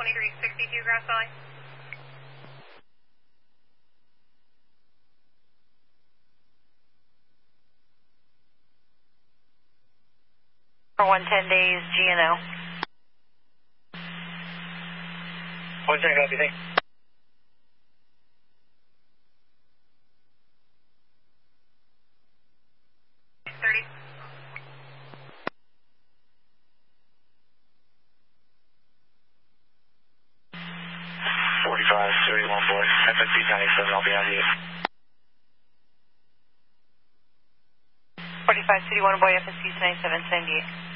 2362 Grass Valley. For 110 days, GNO. 110, copy, thanks. Boy. FSC 97, I'll be out of here. 45 City 1 Boy, FSC 97, 78.